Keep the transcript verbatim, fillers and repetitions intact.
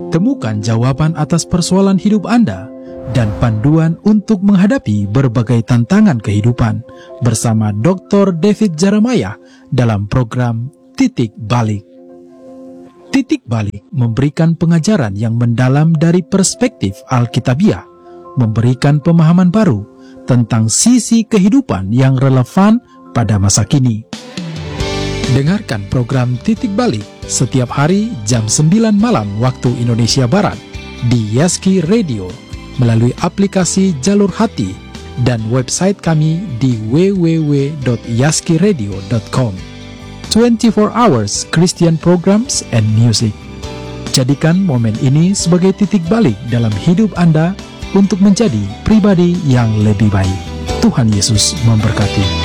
Temukan jawaban atas persoalan hidup Anda dan panduan untuk menghadapi berbagai tantangan kehidupan bersama doktor David Jeremiah dalam program Titik Balik. Titik Balik memberikan pengajaran yang mendalam dari perspektif Alkitabiah, memberikan pemahaman baru tentang sisi kehidupan yang relevan pada masa kini. Dengarkan program Titik Balik setiap hari jam sembilan malam waktu Indonesia Barat di Yaski Radio melalui aplikasi Jalur Hati dan website kami di w w w dot yaski radio dot com. twenty-four hours Christian programs and music. Jadikan momen ini sebagai titik balik dalam hidup Anda untuk menjadi pribadi yang lebih baik. Tuhan Yesus memberkati.